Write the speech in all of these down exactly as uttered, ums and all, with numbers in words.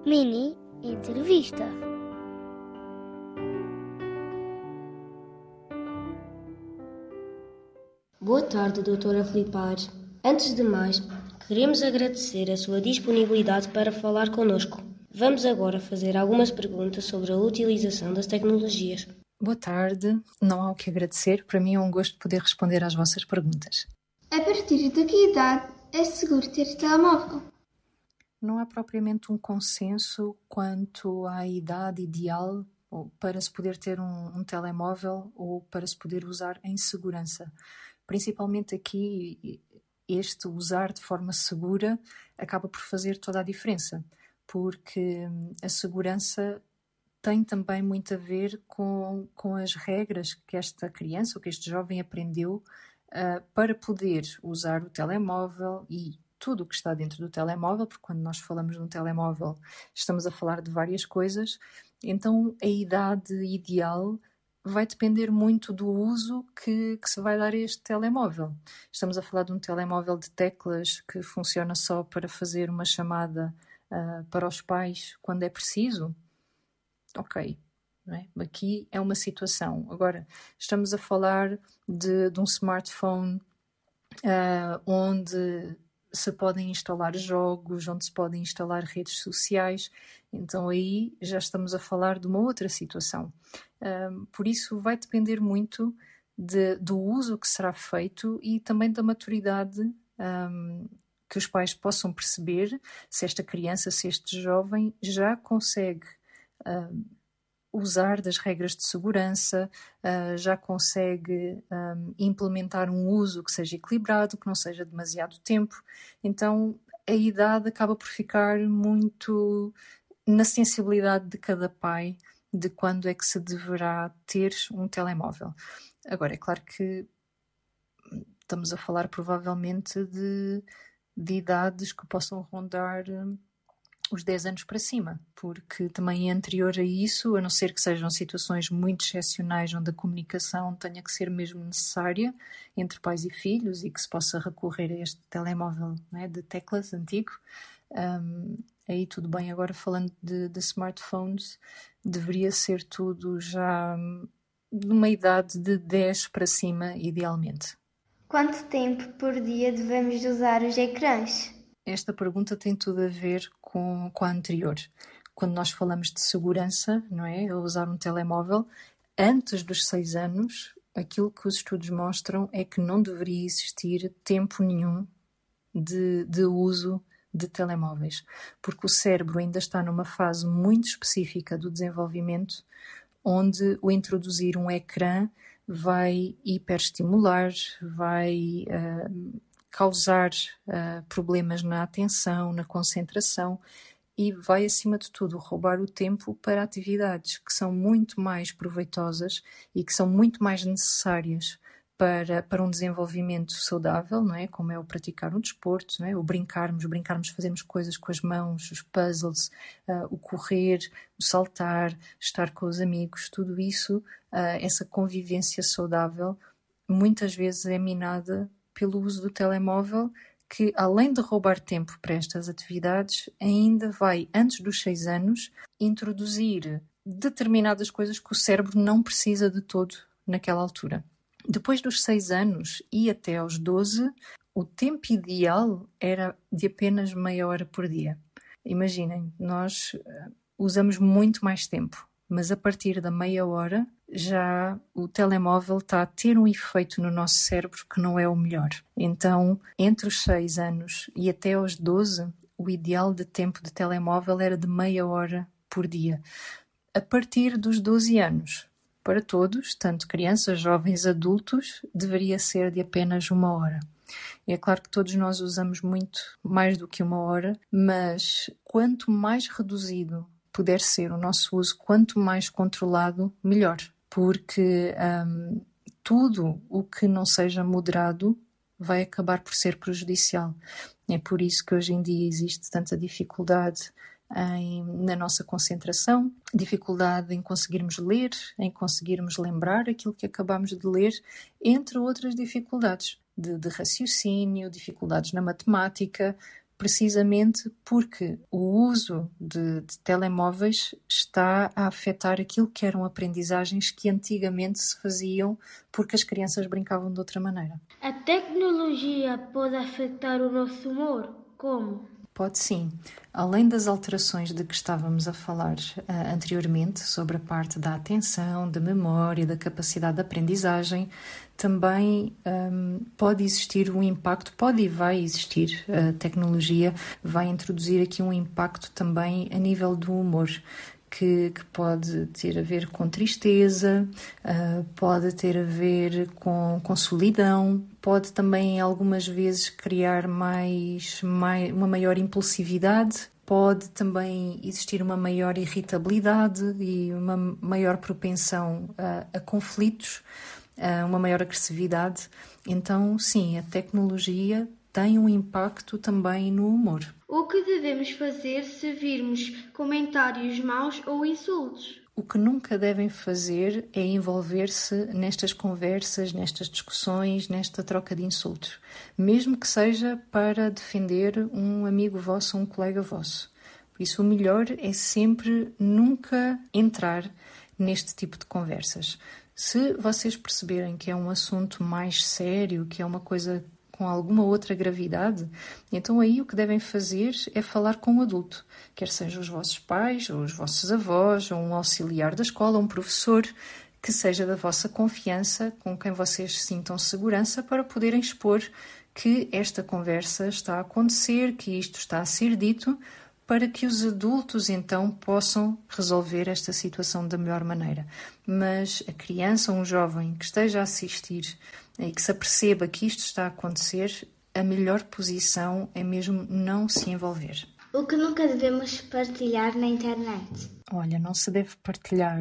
Mini entrevista. Boa tarde, doutora Filipe Aires. Antes de mais, queremos agradecer a sua disponibilidade para falar connosco. Vamos agora fazer algumas perguntas sobre a utilização das tecnologias. Boa tarde, não há o que agradecer, para mim é um gosto poder responder às vossas perguntas. A partir de que idade é seguro ter telemóvel? Não há propriamente um consenso quanto à idade ideal para se poder ter um, um telemóvel ou para se poder usar em segurança. Principalmente aqui, este usar de forma segura acaba por fazer toda a diferença, porque a segurança tem também muito a ver com, com as regras que esta criança ou que este jovem aprendeu uh, para poder usar o telemóvel e tudo o que está dentro do telemóvel, porque quando nós falamos de um telemóvel estamos a falar de várias coisas, então a idade ideal vai depender muito do uso que, que se vai dar a este telemóvel. Estamos a falar de um telemóvel de teclas que funciona só para fazer uma chamada uh, para os pais quando é preciso. Ok, não é? Aqui é uma situação. Agora, estamos a falar de, de um smartphone uh, onde se podem instalar jogos, onde se podem instalar redes sociais, então aí já estamos a falar de uma outra situação. Um, por isso vai depender muito de, do uso que será feito e também da maturidade um, que os pais possam perceber se esta criança, se este jovem já consegue um, usar das regras de segurança, uh, já consegue um, implementar um uso que seja equilibrado, que não seja demasiado tempo. Então a idade acaba por ficar muito na sensibilidade de cada pai de quando é que se deverá ter um telemóvel. Agora, é claro que estamos a falar provavelmente de, de idades que possam rondar os dez anos para cima, porque também é anterior a isso, a não ser que sejam situações muito excepcionais onde a comunicação tenha que ser mesmo necessária entre pais e filhos e que se possa recorrer a este telemóvel, não é, de teclas antigo, um, aí tudo bem. Agora, falando de, de smartphones, deveria ser tudo já numa idade de dez para cima, idealmente. Quanto tempo por dia devemos usar os ecrãs? Esta pergunta tem tudo a ver com, com a anterior. Quando nós falamos de segurança, não é? Ao usar um telemóvel, antes dos seis anos, aquilo que os estudos mostram é que não deveria existir tempo nenhum de, de uso de telemóveis, porque o cérebro ainda está numa fase muito específica do desenvolvimento, onde o introduzir um ecrã vai hiperestimular, vai uh, causar uh, problemas na atenção, na concentração e vai, acima de tudo, roubar o tempo para atividades que são muito mais proveitosas e que são muito mais necessárias para, para um desenvolvimento saudável, não é? Como é o praticar um desporto, não é? O brincarmos, brincarmos, fazermos coisas com as mãos, os puzzles, uh, o correr, o saltar, estar com os amigos, tudo isso, uh, essa convivência saudável, muitas vezes é minada pelo uso do telemóvel, que além de roubar tempo para estas atividades, ainda vai, antes dos seis anos, introduzir determinadas coisas que o cérebro não precisa de todo naquela altura. Depois dos seis anos e até aos doze, o tempo ideal era de apenas meia hora por dia. Imaginem, nós usamos muito mais tempo, mas a partir da meia hora já o telemóvel está a ter um efeito no nosso cérebro que não é o melhor. Então, entre os seis anos e até aos doze, o ideal de tempo de telemóvel era de meia hora por dia. A partir dos doze anos, para todos, tanto crianças, jovens, adultos, deveria ser de apenas uma hora. É claro que todos nós usamos muito mais do que uma hora, mas quanto mais reduzido puder ser o nosso uso, quanto mais controlado, melhor. Porque um, tudo o que não seja moderado vai acabar por ser prejudicial. É por isso que hoje em dia existe tanta dificuldade em, na nossa concentração, dificuldade em conseguirmos ler, em conseguirmos lembrar aquilo que acabamos de ler, entre outras dificuldades de, de raciocínio, dificuldades na matemática, precisamente porque o uso de, de telemóveis está a afetar aquilo que eram aprendizagens que antigamente se faziam porque as crianças brincavam de outra maneira. A tecnologia pode afetar o nosso humor? Como? Pode sim. Além das alterações de que estávamos a falar uh, anteriormente, sobre a parte da atenção, da memória, da capacidade de aprendizagem, também um, pode existir um impacto, pode e vai existir, a tecnologia vai introduzir aqui um impacto também a nível do humor, que, que pode ter a ver com tristeza, uh, pode ter a ver com, com solidão, pode também algumas vezes criar mais, mais, uma maior impulsividade, pode também existir uma maior irritabilidade e uma maior propensão a, a conflitos, a uma maior agressividade. Então, sim, a tecnologia tem um impacto também no humor. O que devemos fazer se virmos comentários maus ou insultos? O que nunca devem fazer é envolver-se nestas conversas, nestas discussões, nesta troca de insultos, mesmo que seja para defender um amigo vosso ou um colega vosso. Por isso, o melhor é sempre nunca entrar neste tipo de conversas. Se vocês perceberem que é um assunto mais sério, que é uma coisa com alguma outra gravidade, então aí o que devem fazer é falar com um adulto, quer sejam os vossos pais, ou os vossos avós, ou um auxiliar da escola, um professor, que seja da vossa confiança, com quem vocês sintam segurança, para poderem expor que esta conversa está a acontecer, que isto está a ser dito, para que os adultos então possam resolver esta situação da melhor maneira. Mas a criança ou um jovem que esteja a assistir e que se aperceba que isto está a acontecer, a melhor posição é mesmo não se envolver. O que nunca devemos partilhar na internet? Olha, não se deve partilhar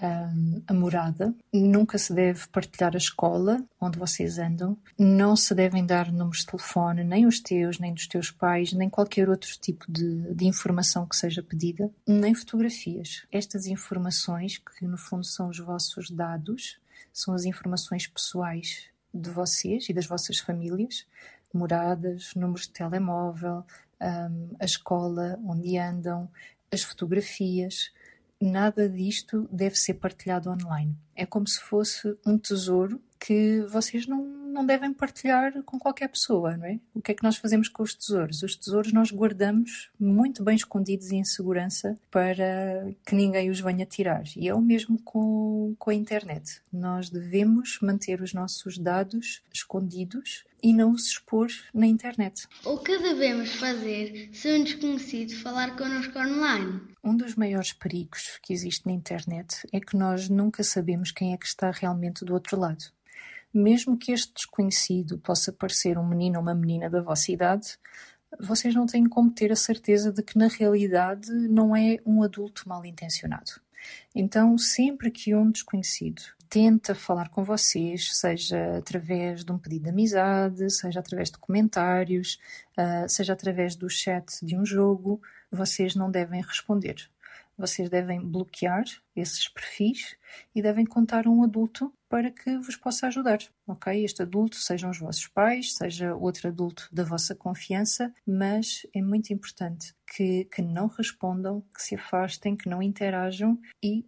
um, a morada, nunca se deve partilhar a escola onde vocês andam, não se devem dar números de telefone, nem os teus, nem dos teus pais, nem qualquer outro tipo de, de informação que seja pedida, nem fotografias. Estas informações, que no fundo são os vossos dados, são as informações pessoais de vocês e das vossas famílias, moradas, números de telemóvel, um, a escola onde andam, as fotografias, nada disto deve ser partilhado online. É como se fosse um tesouro que vocês não, não devem partilhar com qualquer pessoa, não é? O que é que nós fazemos com os tesouros? Os tesouros nós guardamos muito bem escondidos e em segurança para que ninguém os venha tirar. E é o mesmo com, com a internet. Nós devemos manter os nossos dados escondidos e não os expor na internet. O que devemos fazer se um desconhecido falar connosco online? Um dos maiores perigos que existe na internet é que nós nunca sabemos quem é que está realmente do outro lado. Mesmo que este desconhecido possa parecer um menino ou uma menina da vossa idade, vocês não têm como ter a certeza de que na realidade não é um adulto mal intencionado. Então, sempre que um desconhecido tenta falar com vocês, seja através de um pedido de amizade, seja através de comentários, seja através do chat de um jogo, vocês não devem responder. Vocês devem bloquear esses perfis e devem contar a um adulto para que vos possa ajudar, ok? Este adulto, sejam os vossos pais, seja outro adulto da vossa confiança, mas é muito importante que, que não respondam, que se afastem, que não interajam e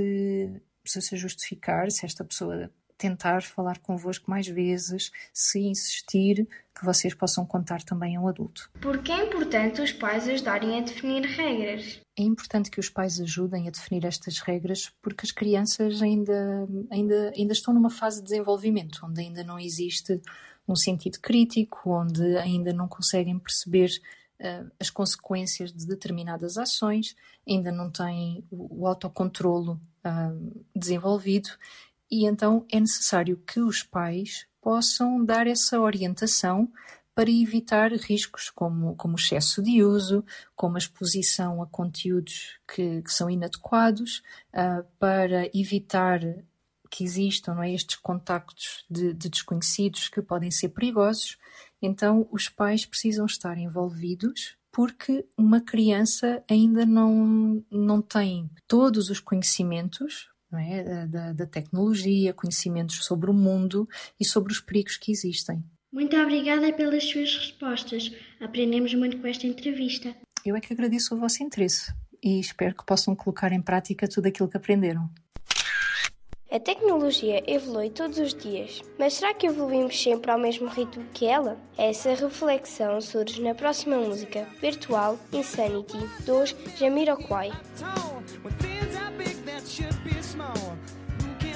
se, se se justificar, se esta pessoa tentar falar convosco mais vezes, se insistir, que vocês possam contar também a um adulto. Por que é importante os pais ajudarem a definir regras? É importante que os pais ajudem a definir estas regras porque as crianças ainda, ainda, ainda estão numa fase de desenvolvimento, onde ainda não existe um sentido crítico, onde ainda não conseguem perceber uh, as consequências de determinadas ações, ainda não têm o, o autocontrolo uh, desenvolvido. E então é necessário que os pais possam dar essa orientação para evitar riscos como, como o excesso de uso, como a exposição a conteúdos que, que são inadequados, uh, para evitar que existam, não é, estes contactos de, de desconhecidos que podem ser perigosos. Então os pais precisam estar envolvidos porque uma criança ainda não, não tem todos os conhecimentos, não é, da, da tecnologia, conhecimentos sobre o mundo e sobre os perigos que existem. Muito obrigada pelas suas respostas. Aprendemos muito com esta entrevista. Eu é que agradeço o vosso interesse e espero que possam colocar em prática tudo aquilo que aprenderam. A tecnologia evolui todos os dias, mas será que evoluímos sempre ao mesmo ritmo que ela? Essa reflexão surge na próxima música, Virtual Insanity, dos Jamiroquai.